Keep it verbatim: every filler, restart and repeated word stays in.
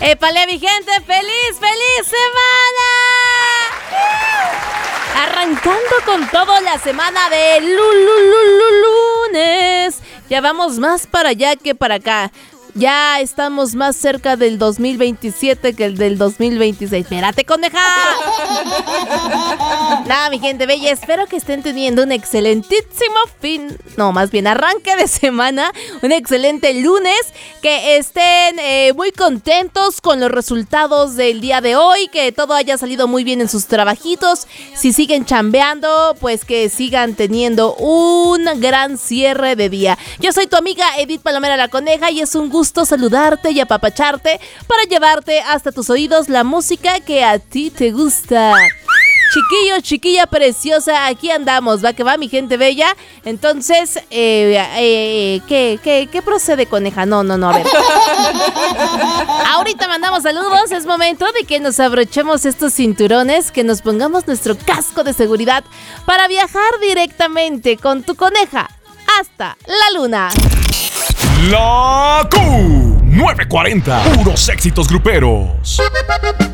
Épale, mi gente, feliz, feliz semana. Arrancando con todo la semana de lunes. Ya vamos más para allá que para acá. Ya estamos más cerca del dos mil veintisiete que el del dos mil veintiséis. ¡Espérate, coneja! Nada, mi gente bella, espero que estén teniendo un excelentísimo fin, no, más bien arranque de semana, un excelente lunes, que estén eh, muy contentos con los resultados del día de hoy, que todo haya salido muy bien en sus trabajitos. Si siguen chambeando, pues que sigan teniendo un gran cierre de día. Yo soy tu amiga Edith Palomera la Coneja y es un gusto saludarte y apapacharte para llevarte hasta tus oídos la música que a ti te gusta. Chiquillo, chiquilla preciosa, aquí andamos, va que va, mi gente bella. Entonces, eh, eh, ¿qué, qué, ¿qué procede, coneja? No, no, no, a ver. Ahorita mandamos saludos, es momento de que nos abrochemos estos cinturones, que nos pongamos nuestro casco de seguridad para viajar directamente con tu coneja hasta la luna. La Q nueve cuarenta, puros éxitos gruperos.